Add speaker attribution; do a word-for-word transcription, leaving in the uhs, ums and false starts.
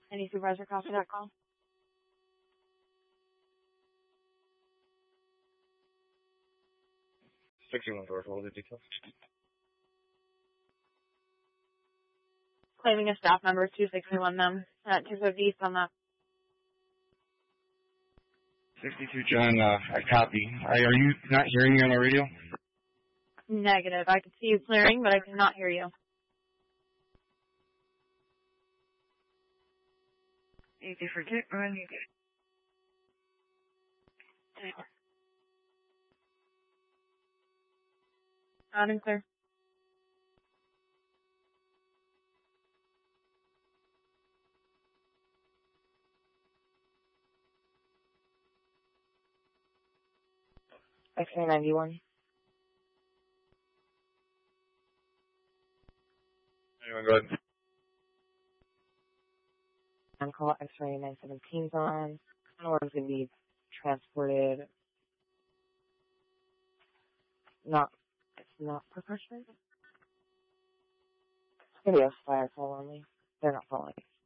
Speaker 1: Any supervisor copy that call?
Speaker 2: sixty-one George, what was the details?
Speaker 1: Claiming a staff member, two sixty-one them at two fifty East on that.
Speaker 2: sixty-two John, uh, I copy. I, are you not hearing me on the radio?
Speaker 1: Negative. I can see you clearing, but I cannot hear you.
Speaker 3: Easy for Dick, run, you get.
Speaker 1: Loud and clear.
Speaker 4: X-ray ninety-one.
Speaker 2: Anyone, go ahead.
Speaker 4: On call, X-ray nine seventeen's on. Or is going to be transported. Not, it's not percussion. It's going to be a fire call only. They're not following.